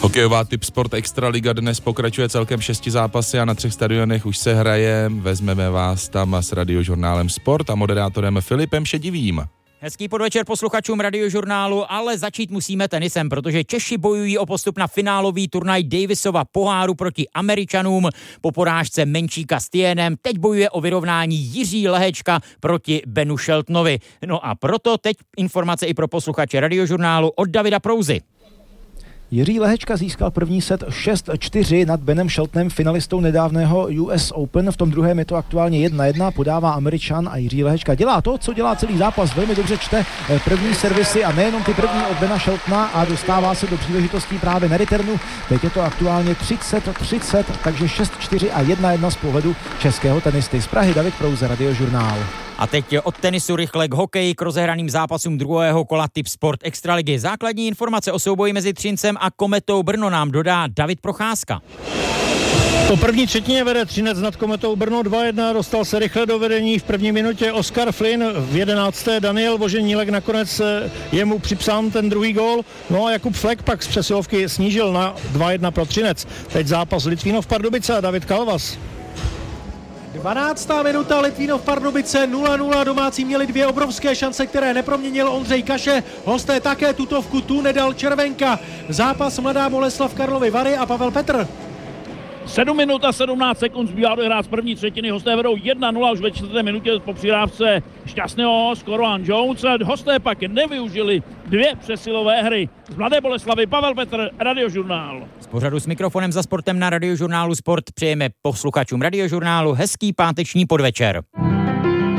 Hokejová Tip Sport Extraliga dnes pokračuje celkem 6 zápasy a na 3 stadionech už se hraje. Vezmeme vás tam s Radiožurnálem Sport a moderátorem Filipem Šedivým. Hezký podvečer posluchačům Radiožurnálu, ale začít musíme tenisem, protože Češi bojují o postup na finálový turnaj Davisova poháru proti Američanům. Po porážce Menčíka s Tienem teď bojuje o vyrovnání Jiří Lehečka proti Benu Sheltonovi. No a proto teď informace i pro posluchače Radiožurnálu od Davida Prouzy. Jiří Lehečka získal první set 6-4 nad Benem Sheltonem, finalistou nedávného US Open. V tom druhém je to aktuálně 1-1, podává Američan a Jiří Lehečka dělá to, co dělá celý zápas. Velmi dobře čte první servisy a nejenom ty první od Bena Sheltona a dostává se do příležitostí právě na returnu. Teď je to aktuálně 30-30, takže 6-4 a 1-1 z pohledu českého tenisty. Z Prahy David Prouze, Radiožurnál. A teď od tenisu rychle k hokeji, k rozehraným zápasům druhého kola Tip Sport Extraligy. Základní informace o souboji mezi Třincem a Kometou Brno nám dodá David Procházka. Po první třetině vede Třinec nad Kometou Brno 2-1, dostal se rychle do vedení v první minutě Oskar Flynn, v 11. Daniel Voženílek, nakonec je mu připsán ten druhý gól, no a Jakub Flek pak z přesilovky snížil na 2-1 pro Třinec. Teď zápas Litvínov Pardubice a David Kalvas. 12. minuta, Litvínov Pardubice 0-0, domácí měli 2 obrovské šance, které neproměnil Ondřej Kaše, hosté také tutovku, tu nedal Červenka. Zápas Mladá Boleslav Karlovy Vary a Pavel Petr. 7 minut a 17 sekund zbývá dohrát z první třetiny, hosté vedou 1-0 už ve 4. minutě po přihrávce šťastného Skoroan Jones. Hosté pak nevyužili 2 přesilové hry. Z Mladé Boleslavy Pavel Petr, Radiožurnál. Z pořadu s mikrofonem za sportem na Radiožurnálu Sport přejeme posluchačům Radiožurnálu hezký páteční podvečer.